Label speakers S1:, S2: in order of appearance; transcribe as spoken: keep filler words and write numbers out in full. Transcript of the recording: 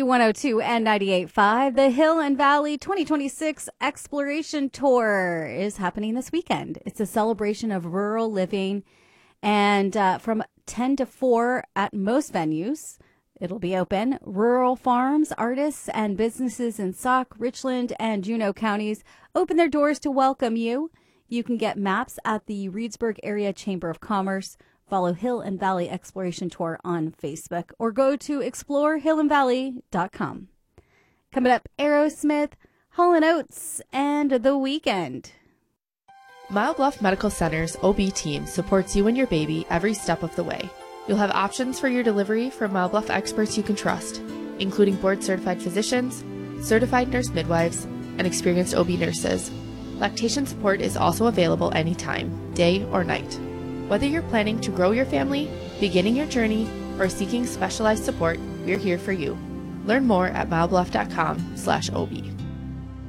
S1: one oh two and ninety-eight point five, the Hill and Valley twenty twenty-six Exploration Tour is happening this weekend. It's a celebration of rural living, and uh, from ten to four at most venues, it'll be open. Rural farms, artists, and businesses in Sauk, Richland, and Juneau counties open their doors to welcome you. You can get maps at the Reedsburg Area Chamber of Commerce. Follow Hill and Valley Exploration Tour on Facebook or go to explore hill and valley dot com. Coming up, Aerosmith, Hall and Oates, and The Weeknd.
S2: Mile Bluff Medical Center's O B team supports you and your baby every step of the way. You'll have options for your delivery from Mile Bluff experts you can trust, including board-certified physicians, certified nurse midwives, and experienced O B nurses. Lactation support is also available anytime, day or night. Whether you're planning to grow your family, beginning your journey, or seeking specialized support, we're here for you. Learn more at milebluff dot com slash O B.